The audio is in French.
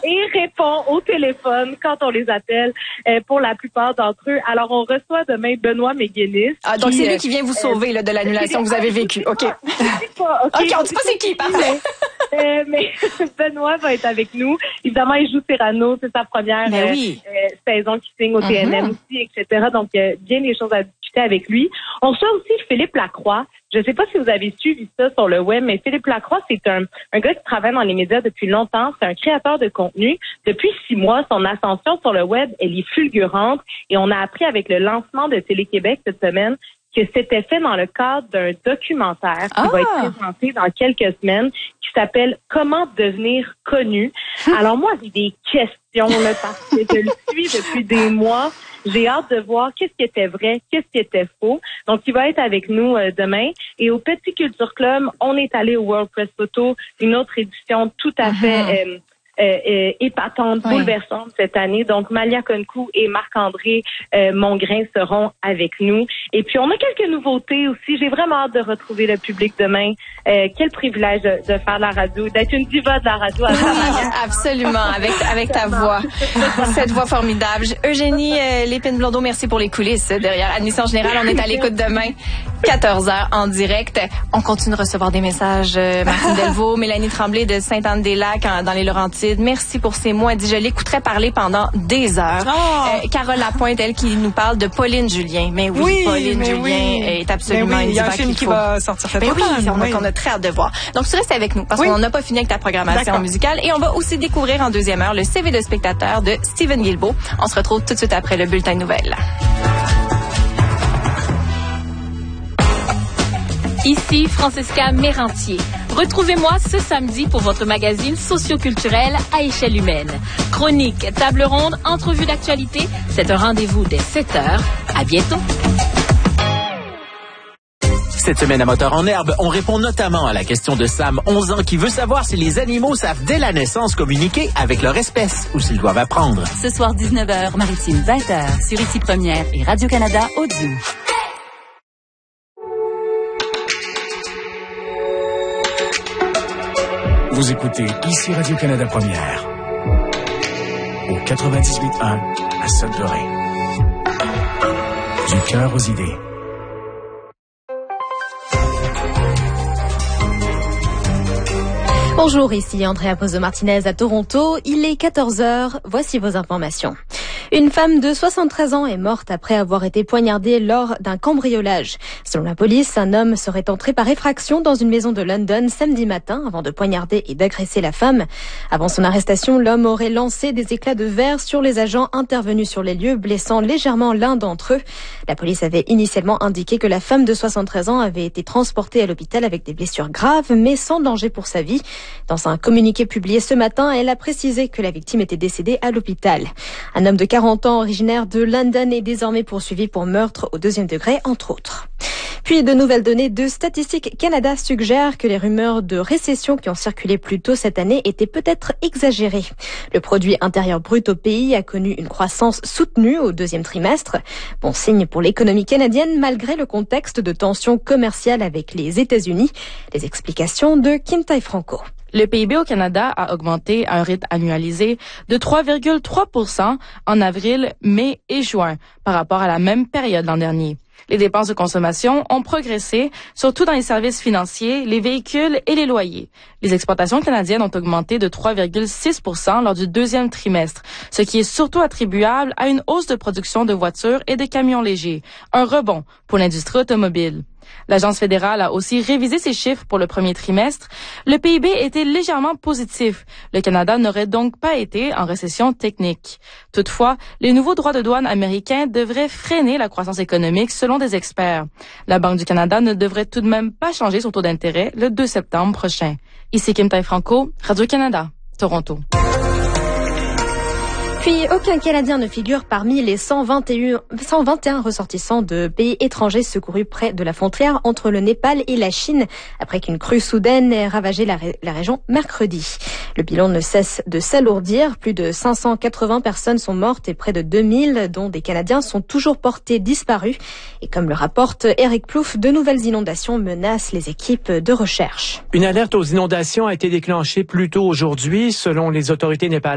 et répond au téléphone quand on les appelle pour la plupart d'entre eux. Alors, on reçoit demain Benoît McGuinness. Ah, donc c'est lui qui vient vous sauver là, de l'annulation que vous avez vécue. OK. OK, on dit pas c'est qui, parfait. Mais Benoît va être avec nous. Évidemment, il joue Cyrano, c'est sa première saison qui signe au TNM aussi, etc. Donc, bien des choses à discuter avec lui. On reçoit aussi Philippe Lacroix. Je ne sais pas si vous avez suivi ça sur le web, mais Philippe Lacroix, c'est un gars qui travaille dans les médias depuis longtemps. C'est un créateur de contenu. Depuis 6 mois, son ascension sur le web, elle est fulgurante. Et on a appris avec le lancement de Télé-Québec cette semaine que c'était fait dans le cadre d'un documentaire qui va être présenté dans quelques semaines, qui s'appelle « Comment devenir connu ». Alors moi, j'ai des questions là, parce que je le suis depuis des mois. J'ai hâte de voir qu'est-ce qui était vrai, qu'est-ce qui était faux. Donc, il va être avec nous demain. Et au Petit Culture Club, on est allé au World Press Photo, une autre édition tout à fait épatante, bouleversante cette année. Donc, Malia Konkou et Marc-André Mongrain seront avec nous. Et puis, on a quelques nouveautés aussi. J'ai vraiment hâte de retrouver le public demain. Quel privilège de faire la radio, d'être une diva de la radio. Absolument, avec ta voix. Cette voix formidable. Eugénie Lépine-Blondeau, merci pour les coulisses derrière Admission Générale. On est à l'écoute demain, 14h en direct. On continue de recevoir des messages. Martine Delvaux, Mélanie Tremblay de Sainte-Anne-des-Lacs dans les Laurentides. Merci pour ces mots. Elle dit, je l'écouterais parler pendant des heures. Carole Lapointe, elle, qui nous parle de Pauline Julien. Mais oui, Pauline Julien est absolument une diva. Il y a un film qui va sortir cette automne. On a très hâte de voir. Donc, tu restes avec nous parce qu'on n'a pas fini avec ta programmation musicale. Et on va aussi découvrir en deuxième heure le CV de spectateur de Steven Guilbeault. On se retrouve tout de suite après le bulletin de nouvelles. Ici Francesca Mérantier. Retrouvez-moi ce samedi pour votre magazine socio-culturel à échelle humaine. Chronique, table ronde, entrevue d'actualité. C'est un rendez-vous dès 7h. À bientôt. Cette semaine à Moteur en Herbe, on répond notamment à la question de Sam, 11 ans, qui veut savoir si les animaux savent dès la naissance communiquer avec leur espèce ou s'ils doivent apprendre. Ce soir 19h, Maritime 20h, sur Ici Première et Radio-Canada Audio. Vous écoutez Ici Radio-Canada Première au 98.1 à Sudbury. Du cœur aux idées. Bonjour, ici Andrea Pozo-Martinez à Toronto. Il est 14h. Voici vos informations. Une femme de 73 ans est morte après avoir été poignardée lors d'un cambriolage. Selon la police, un homme serait entré par effraction dans une maison de London samedi matin avant de poignarder et d'agresser la femme. Avant son arrestation, l'homme aurait lancé des éclats de verre sur les agents intervenus sur les lieux, blessant légèrement l'un d'entre eux. La police avait initialement indiqué que la femme de 73 ans avait été transportée à l'hôpital avec des blessures graves, mais sans danger pour sa vie. Dans un communiqué publié ce matin, elle a précisé que la victime était décédée à l'hôpital. Un homme de 40 ans, originaire de London, est désormais poursuivi pour meurtre au 2e degré, entre autres. Puis, de nouvelles données de Statistique Canada suggèrent que les rumeurs de récession qui ont circulé plus tôt cette année étaient peut-être exagérées. Le produit intérieur brut au pays a connu une croissance soutenue au 2e trimestre. Bon signe pour l'économie canadienne, malgré le contexte de tensions commerciales avec les États-Unis. Les explications de Kim Tai-Franco. Le PIB au Canada a augmenté à un rythme annualisé de 3,3% en avril, mai et juin par rapport à la même période l'an dernier. Les dépenses de consommation ont progressé, surtout dans les services financiers, les véhicules et les loyers. Les exportations canadiennes ont augmenté de 3,6% lors du 2e trimestre, ce qui est surtout attribuable à une hausse de production de voitures et de camions légers, un rebond pour l'industrie automobile. L'Agence fédérale a aussi révisé ses chiffres pour le 1er trimestre. Le PIB était légèrement positif. Le Canada n'aurait donc pas été en récession technique. Toutefois, les nouveaux droits de douane américains devraient freiner la croissance économique selon des experts. La Banque du Canada ne devrait tout de même pas changer son taux d'intérêt le 2 septembre prochain. Ici Kim Tai-Franco, Radio-Canada, Toronto. Puis, aucun Canadien ne figure parmi les 121 ressortissants de pays étrangers secourus près de la frontière entre le Népal et la Chine, après qu'une crue soudaine ait ravagé la région mercredi. Le bilan ne cesse de s'alourdir. Plus de 580 personnes sont mortes et près de 2000, dont des Canadiens, sont toujours portés disparus. Et comme le rapporte Éric Plouffe, de nouvelles inondations menacent les équipes de recherche. Une alerte aux inondations a été déclenchée plus tôt aujourd'hui, selon les autorités népalaises.